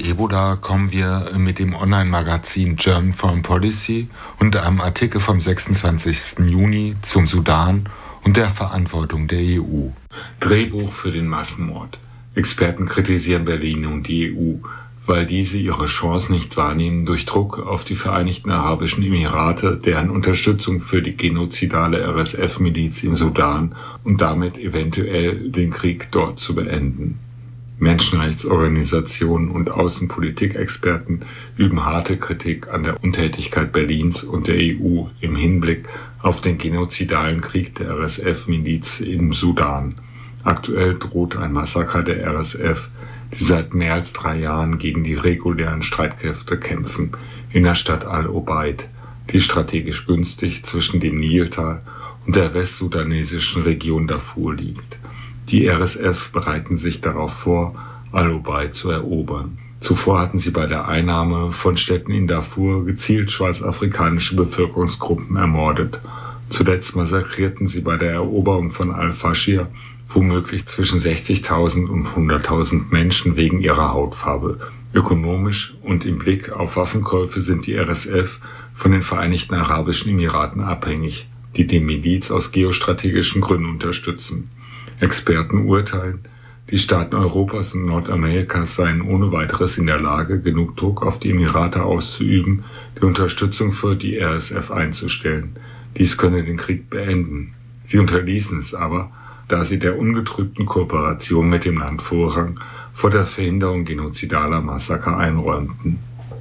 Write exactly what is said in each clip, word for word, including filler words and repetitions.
Ebola kommen wir mit dem Online-Magazin German Foreign Policy und einem Artikel vom sechsundzwanzigsten Juni zum Sudan und der Verantwortung der E U. Drehbuch für den Massenmord. Experten kritisieren Berlin und die E U, weil diese ihre Chance nicht wahrnehmen, durch Druck auf die Vereinigten Arabischen Emirate deren Unterstützung für die genozidale R S F-Miliz im Sudan und damit eventuell den Krieg dort zu beenden. Menschenrechtsorganisationen und Außenpolitikexperten üben harte Kritik an der Untätigkeit Berlins und der E U im Hinblick auf den genozidalen Krieg der R S F-Miliz im Sudan. Aktuell droht ein Massaker der R S F, die seit mehr als drei Jahren gegen die regulären Streitkräfte kämpfen, in der Stadt Al-Obeid, die strategisch günstig zwischen dem Niltal und der westsudanesischen Region Darfur liegt. Die R S F bereiten sich darauf vor, Al-Obeid zu erobern. Zuvor hatten sie bei der Einnahme von Städten in Darfur gezielt schwarzafrikanische Bevölkerungsgruppen ermordet. Zuletzt massakrierten sie bei der Eroberung von Al-Faschir womöglich zwischen sechzigtausend und hunderttausend Menschen wegen ihrer Hautfarbe. Ökonomisch und im Blick auf Waffenkäufe sind die R S F von den Vereinigten Arabischen Emiraten abhängig, die die Miliz aus geostrategischen Gründen unterstützen. Experten urteilen, die Staaten Europas und Nordamerikas seien ohne weiteres in der Lage, genug Druck auf die Emirate auszuüben, die Unterstützung für die R S F einzustellen. Dies könne den Krieg beenden. Sie unterließen es aber, da sie der ungetrübten Kooperation mit dem Land Vorrang vor der Verhinderung genozidaler Massaker einräumten.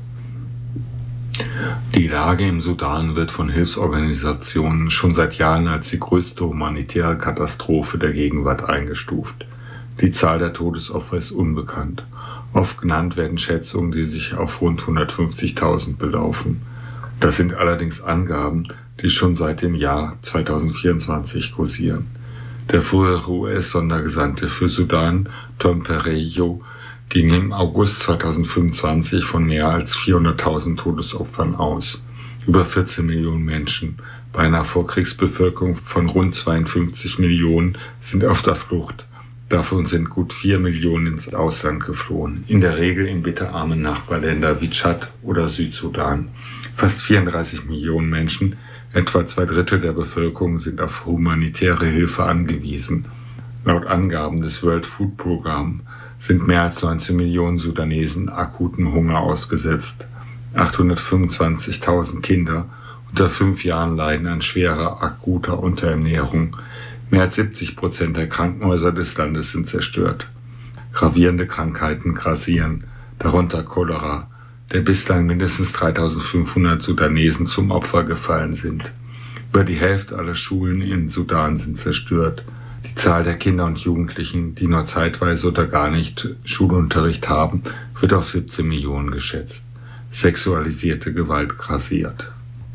Die Lage im Sudan wird von Hilfsorganisationen schon seit Jahren als die größte humanitäre Katastrophe der Gegenwart eingestuft. Die Zahl der Todesopfer ist unbekannt. Oft genannt werden Schätzungen, die sich auf rund hundertfünfzigtausend belaufen. Das sind allerdings Angaben, die schon seit dem Jahr zweitausendvierundzwanzig kursieren. Der frühere U S-Sondergesandte für Sudan, Tom Perello, ging im August zweitausendfünfundzwanzig von mehr als vierhunderttausend Todesopfern aus. Über vierzehn Millionen Menschen bei einer Vorkriegsbevölkerung von rund zweiundfünfzig Millionen sind auf der Flucht. Davon sind gut vier Millionen ins Ausland geflohen, in der Regel in bitterarme Nachbarländer wie Tschad oder Südsudan. Fast vierunddreißig Millionen Menschen, etwa zwei Drittel der Bevölkerung, sind auf humanitäre Hilfe angewiesen. Laut Angaben des World Food Programme sind mehr als neunzehn Millionen Sudanesen akutem Hunger ausgesetzt. achthundertfünfundzwanzigtausend Kinder unter fünf Jahren leiden an schwerer, akuter Unterernährung. Mehr als siebzig Prozent der Krankenhäuser des Landes sind zerstört. Gravierende Krankheiten grassieren, darunter Cholera, der bislang mindestens dreitausendfünfhundert Sudanesen zum Opfer gefallen sind. Über die Hälfte aller Schulen in Sudan sind zerstört. Die Zahl der Kinder und Jugendlichen, die nur zeitweise oder gar nicht Schulunterricht haben, wird auf siebzehn Millionen geschätzt. Sexualisierte Gewalt grassiert.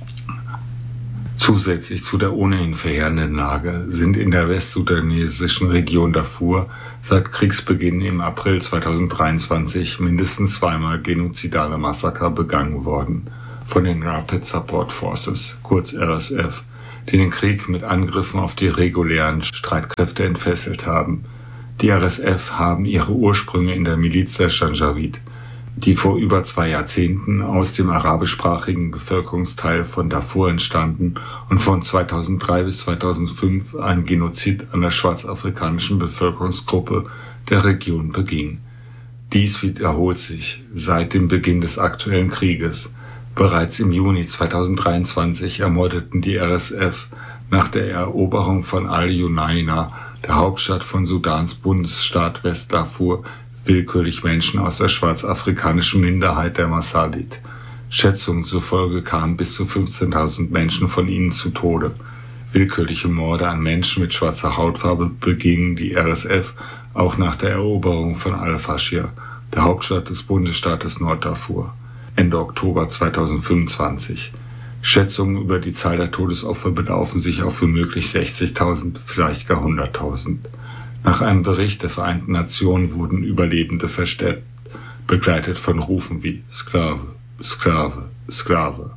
Zusätzlich zu der ohnehin verheerenden Lage sind in der westsudanesischen Region Darfur seit Kriegsbeginn im April zweitausenddreiundzwanzig mindestens zweimal genozidale Massaker begangen worden von den Rapid Support Forces, kurz R S F, die den Krieg mit Angriffen auf die regulären Streitkräfte entfesselt haben. Die R S F haben ihre Ursprünge in der Miliz der Janjaweed, die vor über zwei Jahrzehnten aus dem arabischsprachigen Bevölkerungsteil von Darfur entstanden und von zweitausenddrei bis zweitausendfünf ein Genozid an der schwarzafrikanischen Bevölkerungsgruppe der Region beging. Dies wiederholt sich seit dem Beginn des aktuellen Krieges. Bereits im Juni zweitausenddreiundzwanzig ermordeten die R S F nach der Eroberung von Al-Junaina, der Hauptstadt von Sudans Bundesstaat Westdarfur, willkürlich Menschen aus der schwarzafrikanischen Minderheit der Masalit. Schätzungen zufolge kamen bis zu fünfzehntausend Menschen von ihnen zu Tode. Willkürliche Morde an Menschen mit schwarzer Hautfarbe beging die R S F auch nach der Eroberung von Al-Faschir, der Hauptstadt des Bundesstaates Norddarfur, Ende Oktober zweitausendfünfundzwanzig. Schätzungen über die Zahl der Todesopfer belaufen sich auf womöglich sechzigtausend, vielleicht gar hunderttausend. Nach einem Bericht der Vereinten Nationen wurden Überlebende verstärkt, begleitet von Rufen wie Sklave, Sklave, Sklave.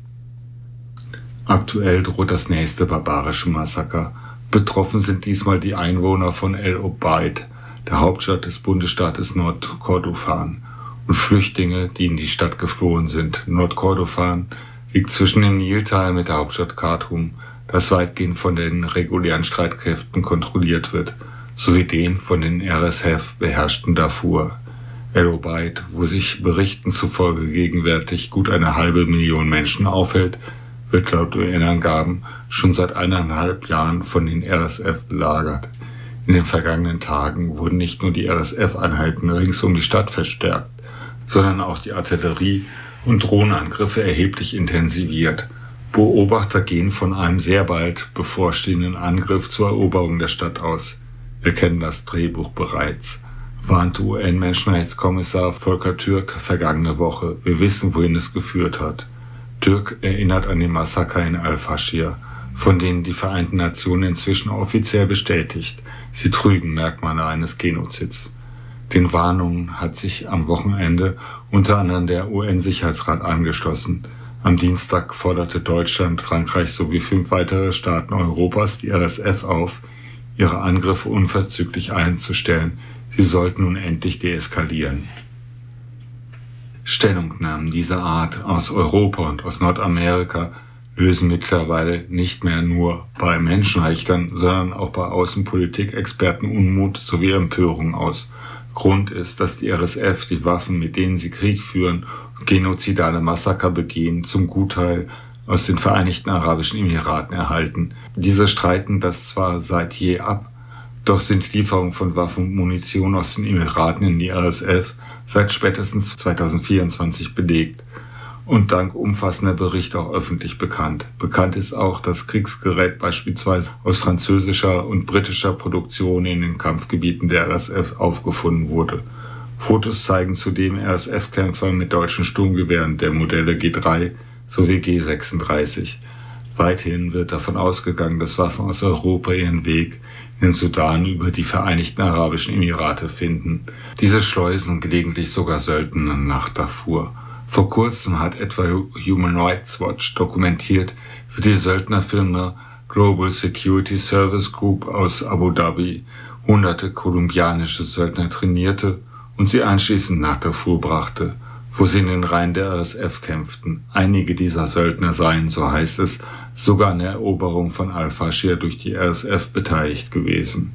Aktuell droht das nächste barbarische Massaker. Betroffen sind diesmal die Einwohner von El Obeid, der Hauptstadt des Bundesstaates Nordkordofan. und Flüchtlinge, die in die Stadt geflohen sind. Nordkordofan liegt zwischen dem Niltal mit der Hauptstadt Khartoum, das weitgehend von den regulären Streitkräften kontrolliert wird, sowie dem von den R S F beherrschten Darfur. El Obeid, wo sich Berichten zufolge gegenwärtig gut eine halbe Million Menschen aufhält, wird laut U N-Angaben schon seit eineinhalb Jahren von den R S F belagert. In den vergangenen Tagen wurden nicht nur die R S F-Einheiten rings um die Stadt verstärkt, sondern auch die Artillerie- und Drohnenangriffe erheblich intensiviert. Beobachter gehen von einem sehr bald bevorstehenden Angriff zur Eroberung der Stadt aus. Wir kennen das Drehbuch bereits, warnte U N-Menschenrechtskommissar Volker Türk vergangene Woche. Wir wissen, wohin es geführt hat. Türk erinnert an den Massaker in Al-Fashir, von denen die Vereinten Nationen inzwischen offiziell bestätigt, sie trügen Merkmale eines Genozids. Den Warnungen hat sich am Wochenende unter anderem der U N-Sicherheitsrat angeschlossen. Am Dienstag forderte Deutschland, Frankreich sowie fünf weitere Staaten Europas die R S F auf, ihre Angriffe unverzüglich einzustellen. Sie sollten nun endlich deeskalieren. Stellungnahmen dieser Art aus Europa und aus Nordamerika lösen mittlerweile nicht mehr nur bei Menschenrechtlern, sondern auch bei Außenpolitik-Experten Unmut sowie Empörung aus. Grund ist, dass die R S F die Waffen, mit denen sie Krieg führen und genozidale Massaker begehen, zum Gutteil aus den Vereinigten Arabischen Emiraten erhalten. Diese streiten das zwar seit je ab, doch sind die Lieferungen von Waffen und Munition aus den Emiraten in die R S F seit spätestens zweitausendvierundzwanzig belegt und dank umfassender Berichte auch öffentlich bekannt. Bekannt ist auch, dass Kriegsgerät beispielsweise aus französischer und britischer Produktion in den Kampfgebieten der R S F aufgefunden wurde. Fotos zeigen zudem R S F-Kämpfer mit deutschen Sturmgewehren der Modelle G drei sowie G sechsunddreißig. Weithin wird davon ausgegangen, dass Waffen aus Europa ihren Weg in den Sudan über die Vereinigten Arabischen Emirate finden. Diese schleusen gelegentlich sogar Söldner nach Darfur. Vor kurzem hat etwa Human Rights Watch dokumentiert, wie die Söldnerfirma Global Security Service Group aus Abu Dhabi hunderte kolumbianische Söldner trainierte und sie anschließend nach Darfur brachte, wo sie in den Reihen der R S F kämpften. Einige dieser Söldner seien, so heißt es, sogar an der Eroberung von Al-Fashir durch die R S F beteiligt gewesen.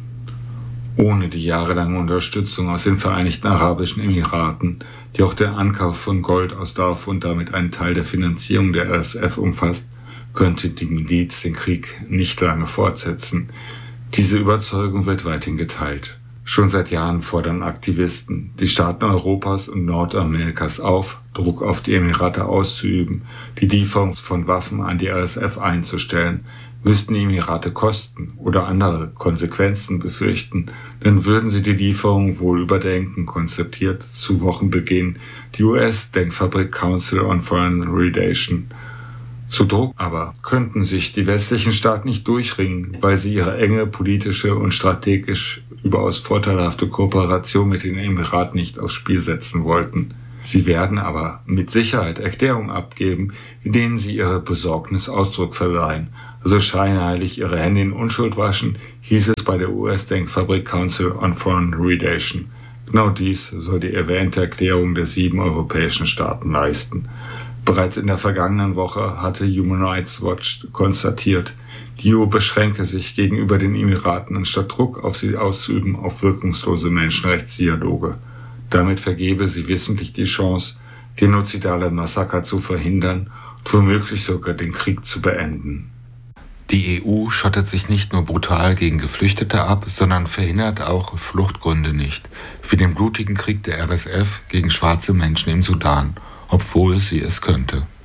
Ohne die jahrelange Unterstützung aus den Vereinigten Arabischen Emiraten, die auch der Ankauf von Gold aus Darfur und damit einen Teil der Finanzierung der R S F umfasst, könnte die Miliz den Krieg nicht lange fortsetzen. Diese Überzeugung wird weithin geteilt. Schon seit Jahren fordern Aktivisten die Staaten Europas und Nordamerikas auf, Druck auf die Emirate auszuüben, die Lieferung von Waffen an die R S F einzustellen. Müssten die Emirate Kosten oder andere Konsequenzen befürchten, dann würden sie die Lieferung wohl überdenken, konzeptiert zu Wochenbeginn die U S-Denkfabrik Council on Foreign Relations. Zu Druck aber könnten sich die westlichen Staaten nicht durchringen, weil sie ihre enge politische und strategisch überaus vorteilhafte Kooperation mit den Emiraten nicht aufs Spiel setzen wollten. Sie werden aber mit Sicherheit Erklärungen abgeben, in denen sie ihre Besorgnis Ausdruck verleihen, also scheinheilig ihre Hände in Unschuld waschen, hieß es bei der U S-Denkfabrik Council on Foreign Relations. Genau dies soll die erwähnte Erklärung der sieben europäischen Staaten leisten. Bereits in der vergangenen Woche hatte Human Rights Watch konstatiert, die E U beschränke sich gegenüber den Emiraten, anstatt Druck auf sie auszuüben, auf wirkungslose Menschenrechtsdialoge. Damit vergebe sie wissentlich die Chance, genozidale Massaker zu verhindern und womöglich sogar den Krieg zu beenden. Die E U schottet sich nicht nur brutal gegen Geflüchtete ab, sondern verhindert auch Fluchtgründe nicht, wie den blutigen Krieg der R S F gegen schwarze Menschen im Sudan, obwohl sie es könnte.